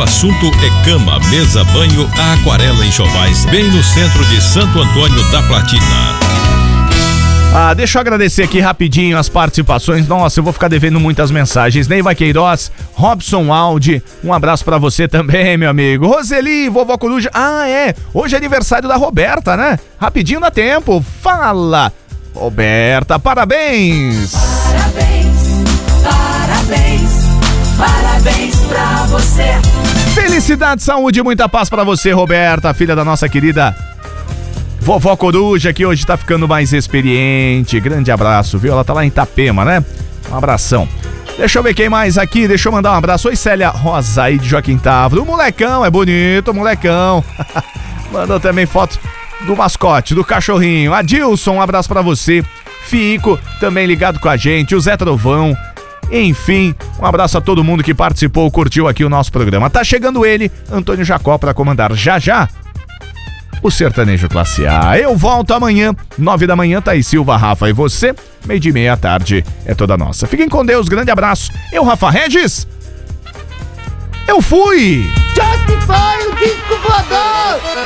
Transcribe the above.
assunto é cama, mesa, banho, a Aquarela Enxovais, bem no centro de Santo Antônio da Platina. Deixa eu agradecer aqui rapidinho as participações. Nossa, eu vou ficar devendo muitas mensagens. Neiva Queiroz, Robson Aldi, um abraço pra você também, meu amigo. Roseli, vovó Coruja. Hoje é aniversário da Roberta, né? Rapidinho dá tempo. Fala, Roberta, parabéns! Parabéns pra você. Felicidade, saúde e muita paz pra você, Roberta, filha da nossa querida vovó Coruja, que hoje tá ficando mais experiente. Grande abraço, viu? Ela tá lá em Itapema, né? Um abração. Deixa eu ver quem mais aqui. Deixa eu mandar um abraço. Oi, Célia Rosa aí de Joaquim Távora. O molecão, é bonito, o molecão. Mandou também foto do mascote, do cachorrinho. Adilson, um abraço pra você. Fico, também ligado com a gente. O Zé Trovão. Enfim, um abraço a todo mundo que participou, curtiu aqui o nosso programa. Tá chegando ele, Antônio Jacó, pra comandar já o Sertanejo Classe A. Eu volto amanhã, 9 da manhã, Thaís Silva, Rafa e você, 12:30 à tarde, é toda nossa. Fiquem com Deus, grande abraço. Eu, Rafa Regis, eu fui! Já que foi o disco voador!